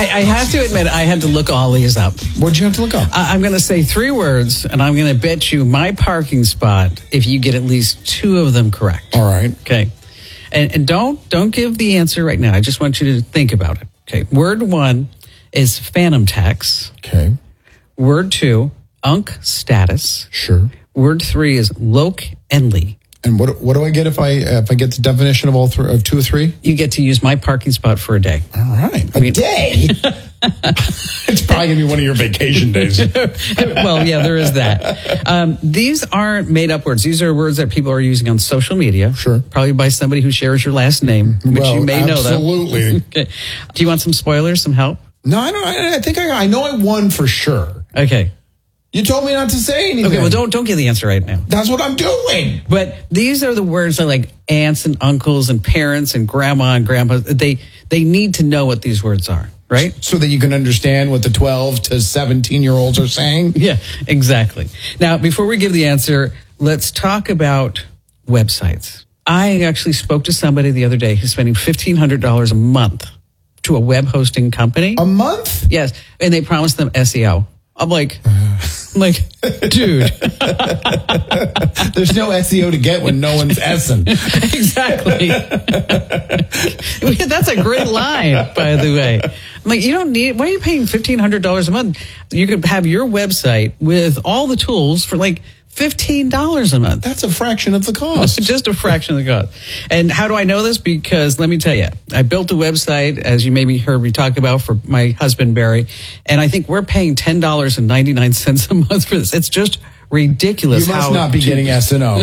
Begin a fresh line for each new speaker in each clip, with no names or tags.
I have to admit, I had to look all these up.
What'd you have to look up?
I'm going to say 3 words, and I'm going to bet you my parking spot if you get at least 2 of them correct.
All right.
Okay. And don't give the answer right now. I just want you to think about it. Okay. Word 1 is phantom tax.
Okay.
Word 2, unk status.
Sure.
Word 3 is loc-enly.
And what do I get if I get the definition of all of 2 or 3?
You get to use my parking spot for a day.
All right. A day? It's probably going to be one of your vacation days.
Well, yeah, there is that. These aren't made up words. These are words that people are using on social media.
Sure.
Probably by somebody who shares your last name, which
Well,
you may know them.
absolutely.
Okay. Do you want some spoilers, some help?
No, I don't. I think I know I won for sure.
Okay.
You told me not to say anything.
Okay, well, don't give the answer right now.
That's what I'm doing.
But these are the words that like aunts and uncles and parents and grandma and grandpa, they need to know what these words are, right?
So that you can understand what the 12 to 17-year-olds are saying?
Yeah, exactly. Now, before we give the answer, let's talk about websites. I actually spoke to somebody the other day who's spending $1,500 a month to a web hosting company.
A month?
Yes, and they promised them SEO. I'm like, dude.
There's no SEO to get when no one's S'ing.
Exactly. That's a great line, by the way. I'm like, you don't need, why are you paying $1,500 a month? You could have your website with all the tools for like $15 a month.
That's a fraction of the cost.
Just a fraction of the cost. And how do I know this? Because let me tell you, I built a website, as you maybe heard me talk about, for my husband, Barry. And I think we're paying $10.99 a month for this. It's just ridiculous.
You must not be getting SEO.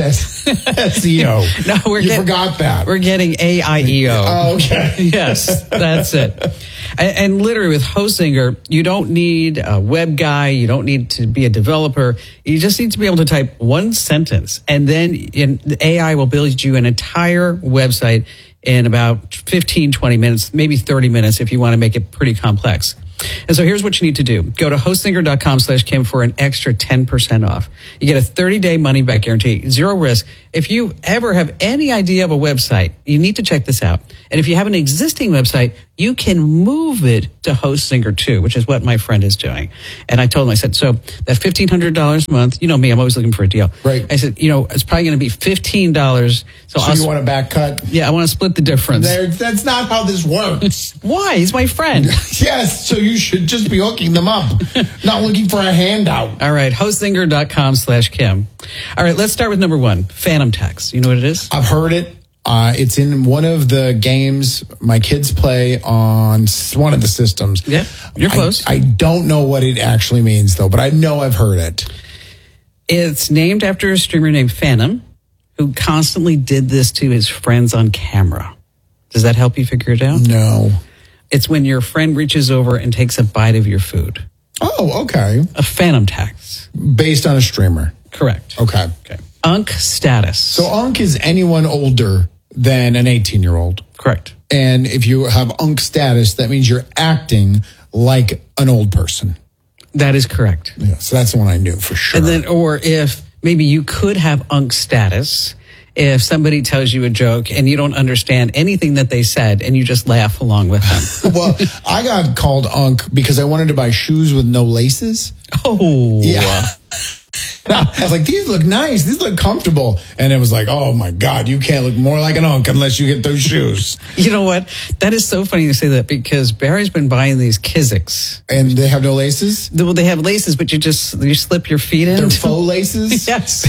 No,
forgot that.
We're getting AIEO.
Oh, okay.
Yes, that's it. And literally with Hostinger, you don't need a web guy. You don't need to be a developer. You just need to be able to type one sentence, and then the AI will build you an entire website in about 15, 20 minutes, maybe 30 minutes if you want to make it pretty complex. And so here's what you need to do. Go to Hostinger.com/Kim for an extra 10% off. You get a 30-day money-back guarantee, 0 risk. If you ever have any idea of a website, you need to check this out. And if you have an existing website, you can move it to Hostinger too, which is what my friend is doing. And I told him, I said, so that $1,500 a month, you know me, I'm always looking for a deal.
Right.
I said, it's probably going to be $15.
So you want a back cut?
Yeah, I want to split the difference.
That's not how this works.
Why? He's my friend.
Yes, so you should just be hooking them up, not looking for a handout.
All right, Hostinger.com/Kim. All right, let's start with number 1, phantom tax. You know what it is?
I've heard it. It's in one of the games my kids play on one of the systems.
Yeah, you're close.
I don't know what it actually means, though, but I know I've heard it.
It's named after a streamer named Phantom, who constantly did this to his friends on camera. Does that help you figure it out?
No.
It's when your friend reaches over and takes a bite of your food.
Oh, okay.
A phantom tax.
Based on a streamer.
Correct.
Okay.
Unk status.
So unk is anyone older than an 18-year-old.
Correct.
And if you have unk status, that means you're acting like an old person.
That is correct.
Yeah, so that's the one I knew for sure.
And then, or if maybe you could have unk status if somebody tells you a joke and you don't understand anything that they said and you just laugh along with them.
Well, I got called unk because I wanted to buy shoes with no laces.
Oh.
Yeah. I was like, these look nice. These look comfortable. And it was like, oh, my God, you can't look more like an unk unless you get those shoes.
You know what? That is so funny to say that because Barry's been buying these Kizik's.
And they have no laces?
Well, they have laces, but you slip your feet in.
They're faux laces?
Yes.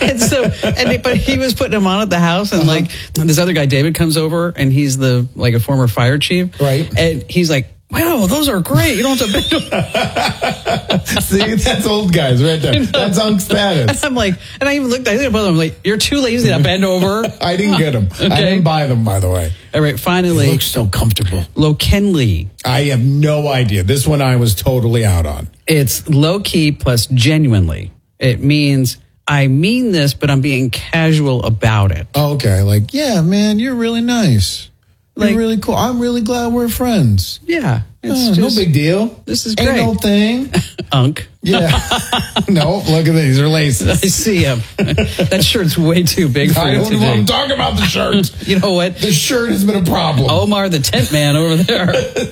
But he was putting them on at the house, and like this other guy, David, comes over, and he's a former fire chief.
Right.
And he's like, wow, those are great. You don't have to bend them.
See, that's old guys right there. That's unk status.
I'm like, and I even looked at both of them. I'm like, you're too lazy to bend over.
I didn't get them. Okay. I didn't buy them, by the way.
All right, finally.
They look so comfortable.
Loc-enly.
I have no idea. This one I was totally out on.
It's low-key plus genuinely. It means I mean this, but I'm being casual about it.
Oh, okay. Like, yeah, man, you're really nice. You're really cool. I'm really glad we're friends.
Yeah. It's
no big deal.
This is
Ain't
great.
no thing.
Unk.
Yeah. No, look at these. They're laces.
I see him. That shirt's way too big for
I
you
don't know what
today.
I'm talking about the shirt.
You know what?
The shirt has been a problem.
Omar the tent man over there.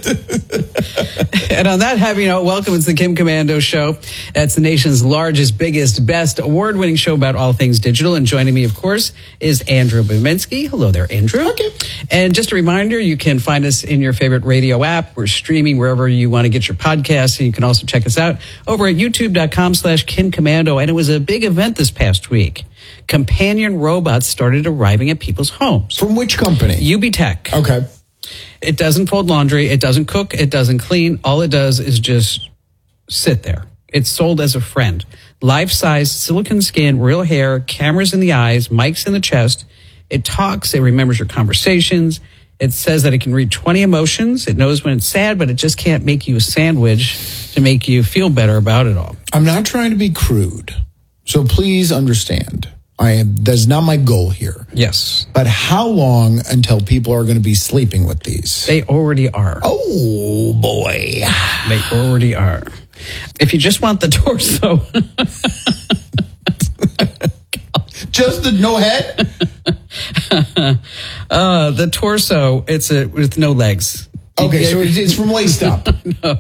And on that happy note, welcome. It's the Kim Komando Show. It's the nation's largest, biggest, best award-winning show about all things digital. And joining me, of course, is Andrew Buminski. Hello there, Andrew.
Okay.
And just a reminder, you can find us in your favorite radio app. We're streaming wherever you want to get your podcasts. And you can also check us out over at youtube.com/Kim Komando. And it was a big event this past week. Companion robots started arriving at people's homes.
From which company?
UB Tech.
Okay.
It doesn't fold laundry. It doesn't cook. It doesn't clean. All it does is just sit there. It's sold as a friend. Life-size, silicone skin, real hair, cameras in the eyes, mics in the chest. It talks. It remembers your conversations. It says that it can read 20 emotions. It knows when it's sad, but it just can't make you a sandwich to make you feel better about it all.
I'm not trying to be crude, so please understand. That's not my goal here.
Yes.
But how long until people are going to be sleeping with these?
They already are.
Oh, boy.
They already are. If you just want the torso.
Just the no head?
The torso, it's with no legs.
Okay, so it's from waist up.
No,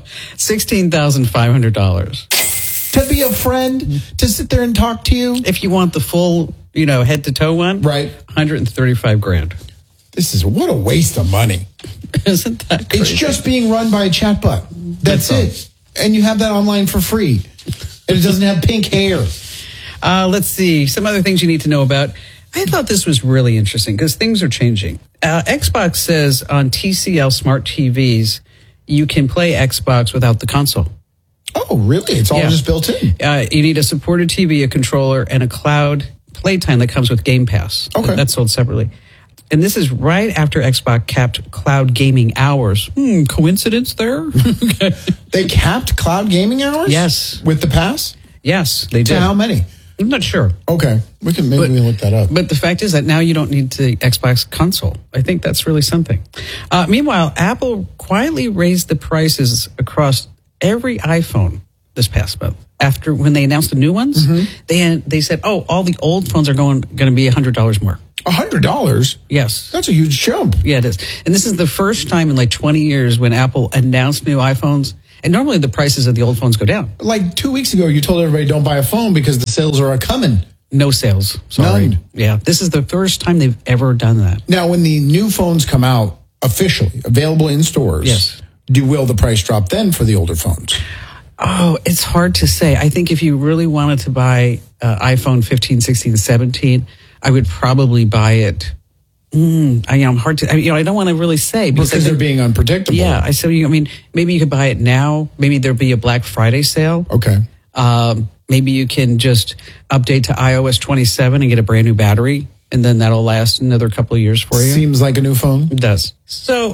$16,500.
To be a friend, to sit there and talk to you?
If you want the full, head to toe one,
Right.
$135,000.
This is what a waste of money.
Isn't that crazy?
It's just being run by a chatbot. That's it. And you have that online for free. And it doesn't have pink hair.
Let's see. Some other things you need to know about. I thought this was really interesting because things are changing. Xbox says on TCL smart TVs, you can play Xbox without the console.
Oh, really? It's all just built in?
You need a supported TV, a controller, and a cloud playtime that comes with Game Pass.
Okay.
That's sold separately. And this is right after Xbox capped cloud gaming hours. Coincidence there? Okay.
They capped cloud gaming hours?
Yes.
With the pass?
Yes, they did.
To how many?
I'm not sure.
Okay. We can look that up.
But the fact is that now you don't need the Xbox console. I think that's really something. Meanwhile, Apple quietly raised the prices across every iPhone this past month. After when they announced the new ones, they said, all the old phones are going to be $100 more.
$100?
Yes.
That's a huge jump.
Yeah, it is. And this is the first time in like 20 years when Apple announced new iPhones. And normally the prices of the old phones go down.
Like 2 weeks ago, you told everybody don't buy a phone because the sales are coming.
No sales. Sorry.
None.
Yeah. This is the first time they've ever done that.
Now, when the new phones come out officially, available in stores,
Yes.
will the price drop then for the older phones?
Oh, it's hard to say. I think if you really wanted to buy iPhone 15, 16, 17, I would probably buy it. I'm hard to, I don't want to really say
Because they're being unpredictable.
Yeah. Maybe you could buy it now. Maybe there'll be a Black Friday sale.
Okay.
Maybe you can just update to iOS 27 and get a brand new battery. And then that'll last another couple of years for you.
Seems like a new phone.
It does. So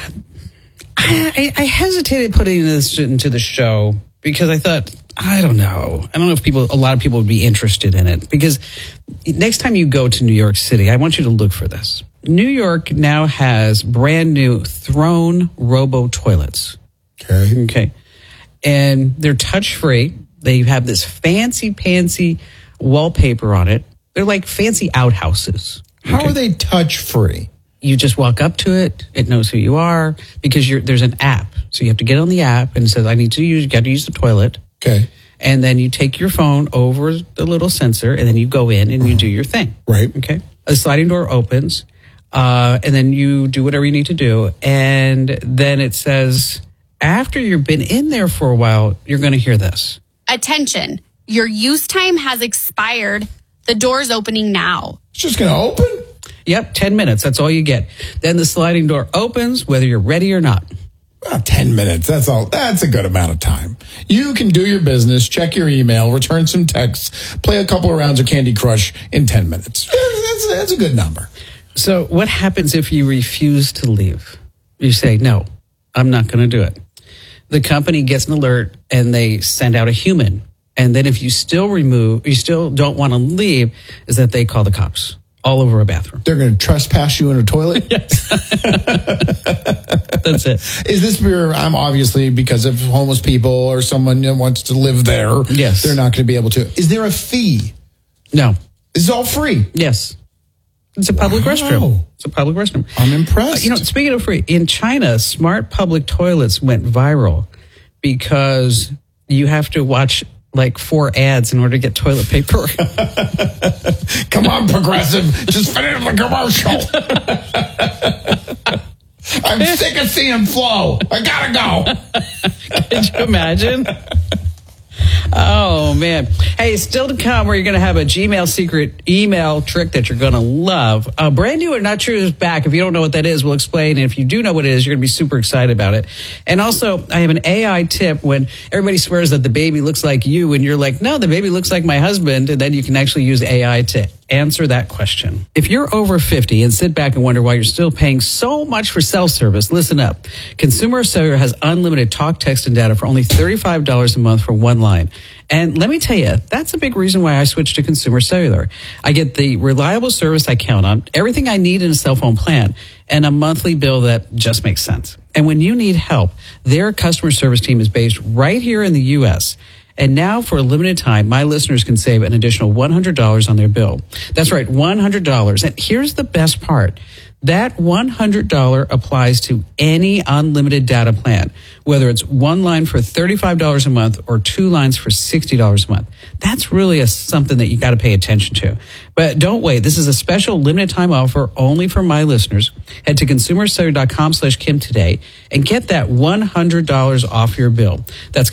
I hesitated putting this into the show because I thought, I don't know if a lot of people would be interested in it, because next time you go to New York City, I want you to look for this. New York now has brand new Throne Robo toilets. Okay. And they're touch free. They have this fancy pantsy wallpaper on it. They're like fancy outhouses.
How are they touch free?
You just walk up to it. It knows who you are because there's an app. So you have to get on the app and it says, you got to use the toilet.
Okay.
And then you take your phone over the little sensor and then you go in and you do your thing.
Right.
Okay. A sliding door opens and then you do whatever you need to do. And then it says, after you've been in there for a while, you're going to hear this.
Attention, your use time has expired. The door's opening now.
It's just going to open?
Yep, 10 minutes. That's all you get. Then the sliding door opens, whether you're ready or not.
10 minutes. That's all. That's a good amount of time. You can do your business, check your email, return some texts, play a couple of rounds of Candy Crush in 10 minutes. That's a good number.
So what happens if you refuse to leave? You say, no, I'm not going to do it. The company gets an alert and they send out a human. And then if you still don't want to leave, is that they call the cops. all over a bathroom.
They're going to trespass you in a toilet?
Yes. That's it.
Is this where I'm obviously, because of homeless people or someone that wants to live there,
yes,
they're not going to be able to. Is there a fee?
No.
It's all free?
Yes. It's a public restroom. It's a public restroom.
I'm impressed.
Speaking of free, in China, smart public toilets went viral because you have to watch like 4 ads in order to get toilet paper.
Come on, Progressive. Just finish the commercial. I'm sick of seeing Flo. I gotta go.
Could you imagine? Oh, man. Hey, still to come, where you're going to have a Gmail secret email trick that you're going to love. Brand new or not true is back. If you don't know what that is, we'll explain. And if you do know what it is, you're going to be super excited about it. And also, I have an AI tip when everybody swears that the baby looks like you, and you're like, no, the baby looks like my husband. And then you can actually use AI to answer that question. If you're over 50 and sit back and wonder why you're still paying so much for cell service, listen up. Consumer Cellular has unlimited talk, text, and data for only $35 a month for one line. And let me tell you, that's a big reason why I switched to Consumer Cellular. I get the reliable service I count on, everything I need in a cell phone plan, and a monthly bill that just makes sense. And when you need help, their customer service team is based right here in the U.S., and now, for a limited time, my listeners can save an additional $100 on their bill. That's right, $100. And here's the best part. That $100 applies to any unlimited data plan, whether it's one line for $35 a month or 2 lines for $60 a month. That's really something that you got to pay attention to. But don't wait. This is a special limited time offer only for my listeners. Head to consumercellular.com/Kim today and get that $100 off your bill. That's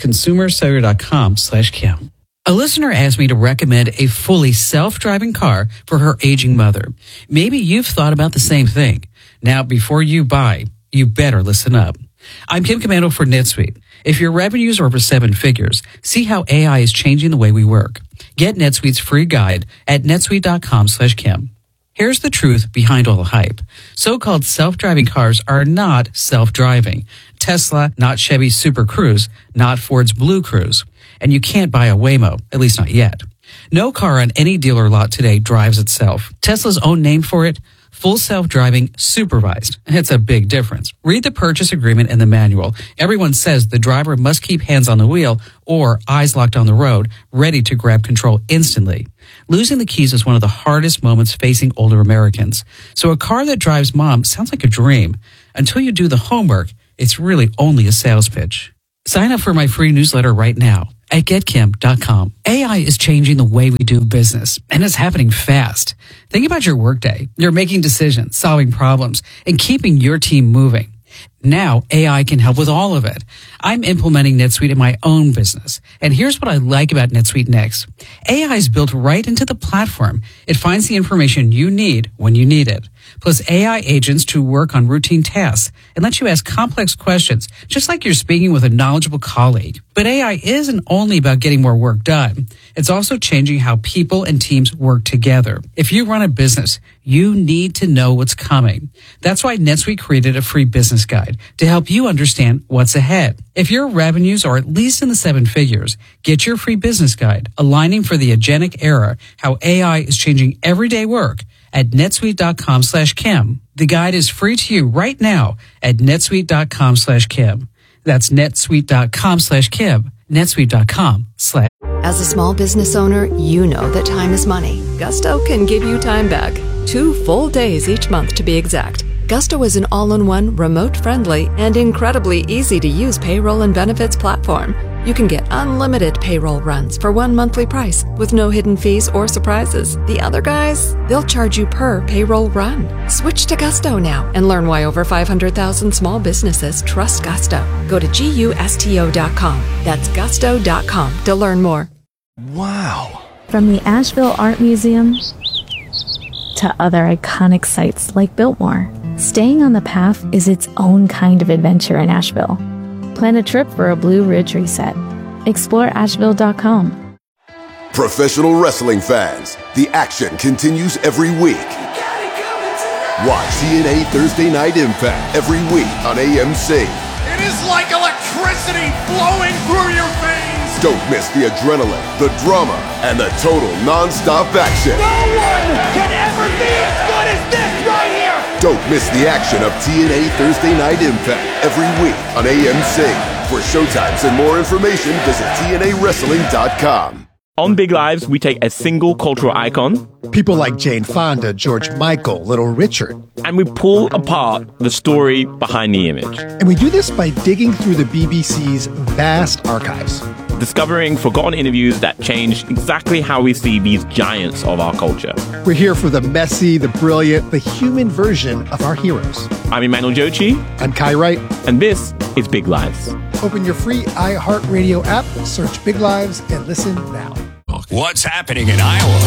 consumercellular.com/Kim. A listener asked me to recommend a fully self-driving car for her aging mother. Maybe you've thought about the same thing. Now, before you buy, you better listen up. I'm Kim Commando for NetSuite. If your revenues are over 7 figures, see how AI is changing the way we work. Get NetSuite's free guide at netsuite.com/Kim. Here's the truth behind all the hype. So-called self-driving cars are not self-driving. Tesla, not Chevy Super Cruise, not Ford's Blue Cruise. And you can't buy a Waymo, at least not yet. No car on any dealer lot today drives itself. Tesla's own name for it, full self-driving supervised. It's a big difference. Read the purchase agreement and the manual. Everyone says the driver must keep hands on the wheel or eyes locked on the road, ready to grab control instantly. Losing the keys is one of the hardest moments facing older Americans. So a car that drives mom sounds like a dream. Until you do the homework, it's really only a sales pitch. Sign up for my free newsletter right now at getkim.com. AI is changing the way we do business, and it's happening fast. Think about your workday. You're making decisions, solving problems, and keeping your team moving. Now, AI can help with all of it. I'm implementing NetSuite in my own business. And here's what I like about NetSuite Next. AI is built right into the platform. It finds the information you need when you need it. Plus AI agents to work on routine tasks and let you ask complex questions, just like you're speaking with a knowledgeable colleague. But AI isn't only about getting more work done. It's also changing how people and teams work together. If you run a business, you need to know what's coming. That's why NetSuite created a free business guide to help you understand what's ahead. If your revenues are at least in the 7 figures, get your free business guide, Aligning for the Agentic Era, How AI is Changing Everyday Work, at netsuite.com/Kim. The guide is free to you right now at netsuite.com/Kim. That's netsuite.com/Kim. netsuite.com/.
As a small business owner, you know that time is money. Gusto can give you time back. 2 full days each month to be exact. Gusto is an all-in-one, remote-friendly, and incredibly easy-to-use payroll and benefits platform. You can get unlimited payroll runs for one monthly price with no hidden fees or surprises. The other guys, they'll charge you per payroll run. Switch to Gusto now and learn why over 500,000 small businesses trust Gusto. Go to GUSTO.com. That's gusto.com to learn more.
Wow.
From the Asheville Art Museum to other iconic sites like Biltmore, staying on the path is its own kind of adventure in Asheville. Plan a trip for a Blue Ridge reset. Explore Asheville.com.
Professional wrestling fans, the action continues every week. Watch TNA Thursday Night Impact every week on AMC.
It is like electricity flowing through your veins.
Don't miss the adrenaline, the drama, and the total non-stop action.
No one can ever be as good as this right here!
Don't miss the action of TNA Thursday Night Impact every week on AMC. For showtimes and more information, visit TNAWrestling.com.
On Big Lives, we take a single cultural icon,
people like Jane Fonda, George Michael, Little Richard,
and we pull apart the story behind the image.
And we do this by digging through the BBC's vast archives,
discovering forgotten interviews that changed exactly how we see these giants of our culture.
We're here for the messy, the brilliant, the human version of our heroes.
I'm Emmanuel Jochi.
I'm Kai Wright.
And this is Big Lives.
Open your free iHeartRadio app, search Big Lives, and listen now.
What's happening in Iowa?